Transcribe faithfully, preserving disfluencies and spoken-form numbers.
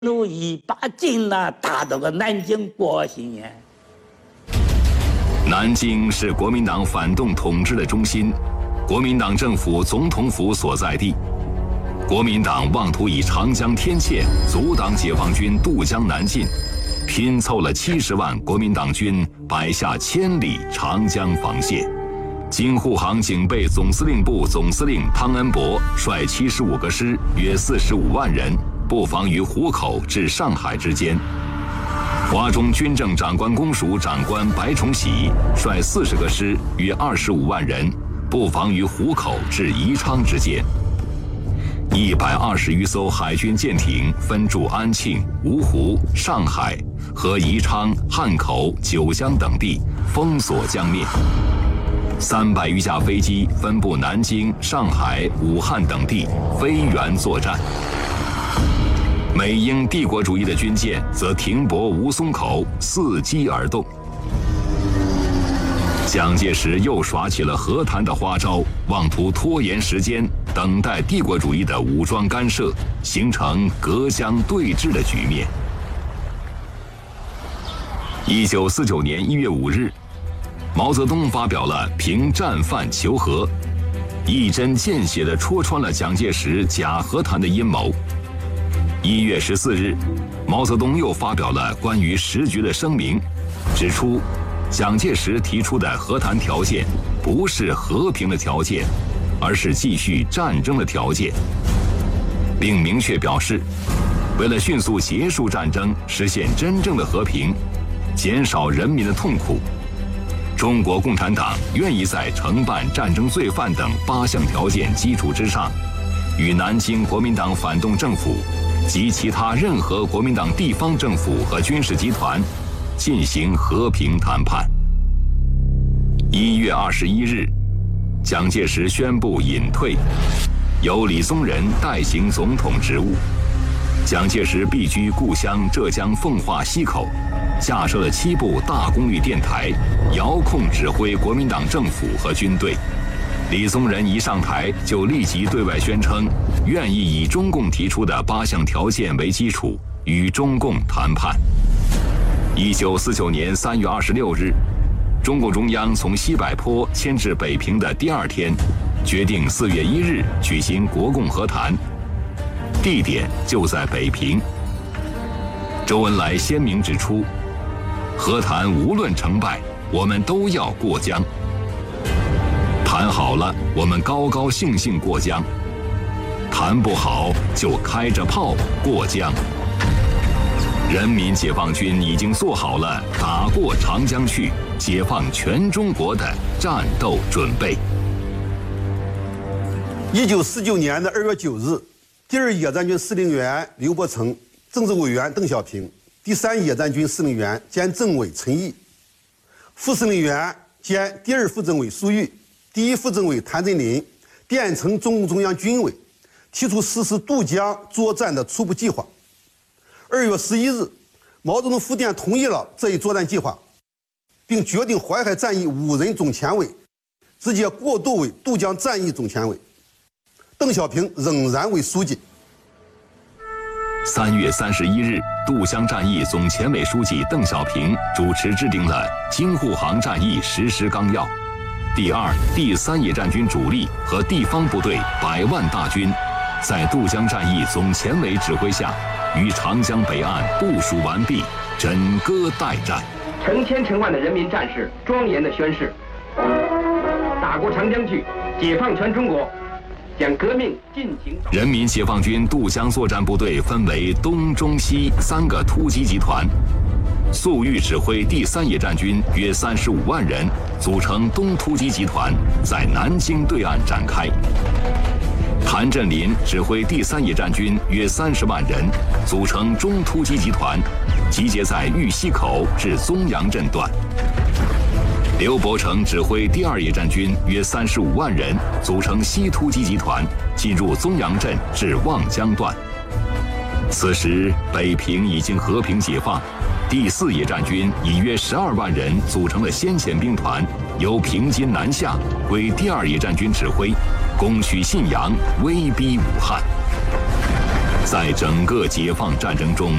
路一把劲呐，打到个南京国新年。 南京是国民党反动统治的中心，国民党政府总统府所在地。国民党妄图以长江天堑阻挡解放军渡江南进，拼凑了七十万国民党军，摆下千里长江防线。京沪杭警备总司令部总司令汤恩伯率七十五个师，约四十五万人，布防于湖口至上海之间。华中军政长官公署长官白崇禧率四十个师，约二十五万人，布防于湖口至宜昌之间。一百二十余艘海军舰艇分驻安庆、芜湖、上海和宜昌、汉口、九江等地，封锁江面。三百余架飞机分布南京、上海、武汉等地，飞援作战。美英帝国主义的军舰则停泊吴淞口，伺机而动。蒋介石又耍起了和谈的花招，妄图拖延时间，等待帝国主义的武装干涉，形成隔江对峙的局面。一九四九年一月五日，毛泽东发表了凭战犯求和，一针见血地戳穿了蒋介石假和谈的阴谋。一月十四日，毛泽东又发表了关于时局的声明，指出蒋介石提出的和谈条件不是和平的条件，而是继续战争的条件，并明确表示，为了迅速结束战争，实现真正的和平，减少人民的痛苦，中国共产党愿意在惩办战争罪犯等八项条件基础之上，与南京国民党反动政府及其他任何国民党地方政府和军事集团进行和平谈判。一月二十一日，蒋介石宣布隐退，由李宗仁代行总统职务。蒋介石避居故乡浙江奉化溪口，架设了七部大功率电台，遥控指挥国民党政府和军队。李宗仁一上台就立即对外宣称，愿意以中共提出的八项条件为基础，与中共谈判。一九四九年三月二十六日，中共中央从西柏坡迁至北平的第二天，决定四月一日举行国共和谈，地点就在北平。周恩来鲜明指出，和谈无论成败，我们都要过江。谈好了，我们高高兴兴过江；谈不好，就开着炮过江。人民解放军已经做好了打过长江去，解放全中国的战斗准备。 一九四九年的二月九日，第二野战军司令员刘伯承、政治委员邓小平、第三野战军司令员兼政委陈毅、副司令员兼第二副政委苏玉、第一副政委谭震林电呈中共中央军委，提出实施渡江作战的初步计划。二月十一日，毛泽东复电同意了这一作战计划，并决定淮海战役五人总前委直接过渡为渡江战役总前委，邓小平仍然为书记。 三月三十一日，渡江战役总前委书记邓小平主持制定了京沪杭战役实施纲要。第二、第三野战军主力和地方部队百万大军，在渡江战役总前委指挥下，于长江北岸部署完毕，枕戈待战。 成千成万的人民战士庄严地宣誓：打过长江去，解放全中国，将革命进行。 人民解放军渡江作战部队分为东、中、西三个突击集团。粟裕指挥第三野战军约三十五万人，组成东突击集团，在南京对岸展开。谭震林指挥第三野战军约三十万人，组成中突击集团，集结在玉溪口至宗阳镇段。刘伯承指挥第二野战军约三十五万人，组成西突击集团，进入宗阳镇至望江段。此时北平已经和平解放，第四野战军以约十二万人组成的先遣兵团，由平津南下，归第二野战军指挥，攻取信阳，威逼武汉。 在整个解放战争中